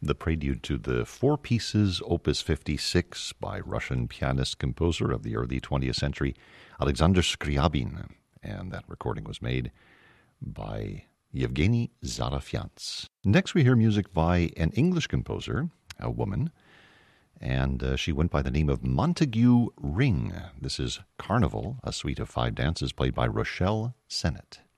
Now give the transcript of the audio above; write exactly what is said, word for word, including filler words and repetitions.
the prelude to the Four Pieces Opus fifty-six by Russian pianist-composer of the early twentieth century, Alexander Scriabin, and that recording was made by Yevgeny Zarafyants. Next we hear music by an English composer, a woman, and uh, she went by the name of Montague Ring. This is Carnival, a suite of five dances played by Rochelle Sennett.